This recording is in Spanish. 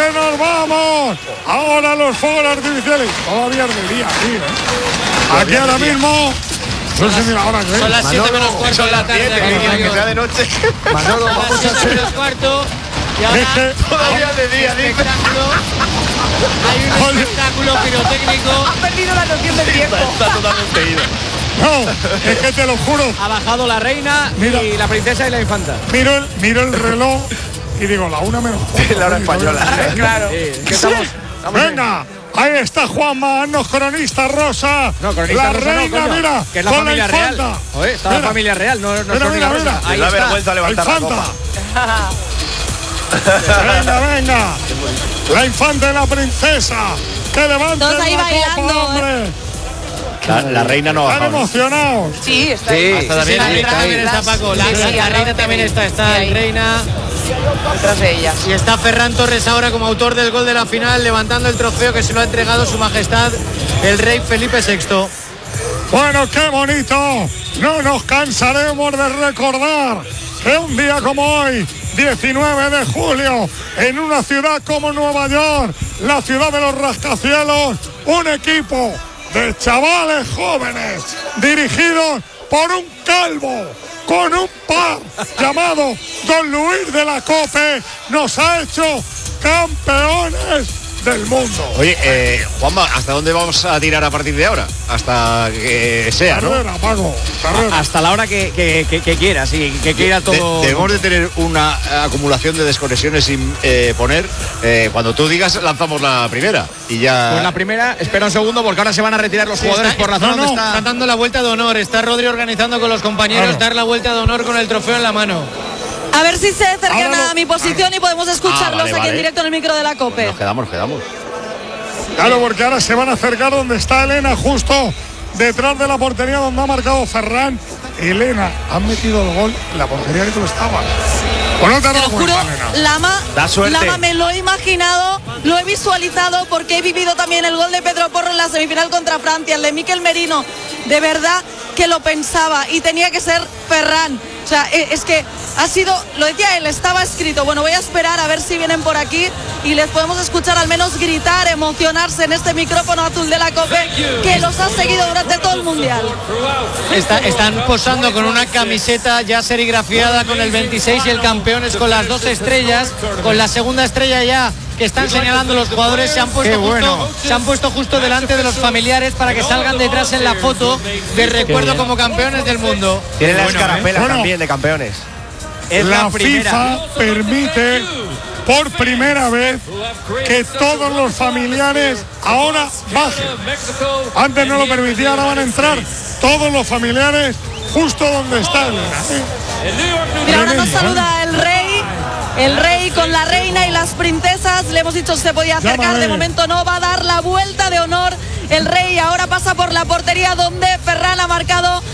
¡Que nos vamos! Ahora los fuegos artificiales. Todavía es de día, sí, ¿eh? Aquí ahora mismo. No sé, mira, ahora son las 7 menos cuarto son de la las tarde. 10, que sea de noche. Manolo, Son vamos las a 7 hacer. menos cuarto. Y ahora Todavía de día, dice. espectáculo. Hay un espectáculo pirotécnico. Ha perdido la noción del tiempo. Está totalmente ido. No, es que te lo juro. Ha bajado la reina Mira. y la princesa y la infanta. Miro el reloj y digo, la 1 menos cuarto. La hora española. Claro. Sí, que estamos Venga, ahí está Juanma, haznos cronista rosa. No, cronista la rosa no, reina, coño, mira, que es la con familia la infanta. real. Oye, está la Mira. familia real, no Mira, cronista mira, rosa. mira. Ahí Da está. vergüenza La levantar la infanta. copa. Venga. La infanta y la princesa. Que levanten Todos ahí la bailando, copa, hombre. La reina no ha Están bajado. emocionados. Sí, está Sí, ahí. hasta Sí, también la ahí reina está también ahí. está, Paco. La Sí, reina arriba también ahí. está Ahí. reina. Detrás de ella. Y está Ferran Torres ahora como autor del gol de la final, levantando el trofeo que se lo ha entregado su majestad el rey Felipe VI. Bueno, qué bonito. No nos cansaremos de recordar que un día como hoy, 19 de julio, en una ciudad como Nueva York, la ciudad de los rascacielos, un equipo de chavales jóvenes dirigidos por un calvo con un par llamado Don Luis de la Cope nos ha hecho campeones del mundo. Oye, Juanma, ¿hasta dónde vamos a tirar a partir de ahora? Hasta que sea, ¿no? Carrera, Paco, carrera. Hasta la hora que quieras y que quiera todo. Debemos de tener una acumulación de desconexiones sin poner. Cuando tú digas, lanzamos la primera. Y ya. Pues la primera, espera un segundo porque ahora se van a retirar los jugadores por la zona donde está. Está dando la vuelta de honor. Está Rodri organizando con los compañeros Claro. dar la vuelta de honor con el trofeo en la mano. A ver si se acercan Ahora no. a mi posición y podemos escucharlos vale, aquí vale. en directo en el micro de la COPE. Nos quedamos. Claro, porque ahora se van a acercar donde está Elena, justo detrás de la portería donde ha marcado Ferran. Elena, han metido el gol en la portería que tú estabas. Pues no te Te lo juro, Lama, Da suerte. Lama, me lo he imaginado, lo he visualizado porque he vivido también el gol de Pedro Porro en la semifinal contra Francia, el de Mikel Merino. De verdad que lo pensaba y tenía que ser Ferran. O sea, es que ha sido, lo decía él, estaba escrito. Bueno, voy a esperar a ver si vienen por aquí y les podemos escuchar al menos gritar, emocionarse en este micrófono azul de la COPE que los ha seguido durante todo el Mundial. Están posando con una camiseta ya serigrafiada con el 26 y el campeones con las 2 estrellas, con la segunda estrella ya que están señalando los jugadores. Se han puesto justo delante de los familiares para que salgan detrás en la foto de recuerdo como campeones del mundo. Tienen la escarapela Bueno. también de campeones. Es la primera. FIFA permite por primera vez que todos los familiares ahora bajen. Antes no lo permitía, ahora van a entrar todos los familiares justo donde está Elena. Mira, ahora nos saluda el rey con la reina y las princesas. Le hemos dicho que se podía acercar, Llámame. de momento no, va a dar la vuelta de honor el rey. Ahora pasa por la portería donde Ferran ha marcado